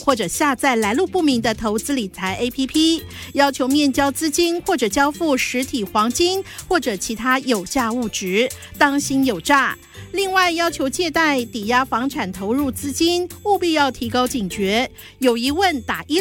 或者下载来路不明的投资理财 APP， 要求面交资金或者交付实体黄金或者其他有价物质，当心有诈。另外要求借贷、抵押房产投入资金，务必要提高警觉，有疑问打